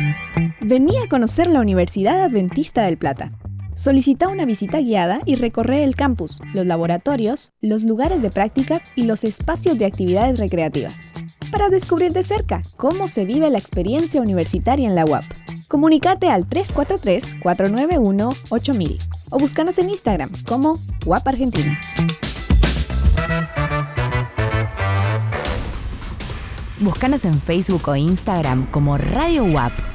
Vení a conocer la Universidad Adventista del Plata. Solicita una visita guiada y recorre el campus, los laboratorios, los lugares de prácticas y los espacios de actividades recreativas, para descubrir de cerca cómo se vive la experiencia universitaria en la UAP. Comunícate al 343-491-8000 o búscanos en Instagram como UAP Argentina. Búscanos en Facebook o Instagram como Radio UAP.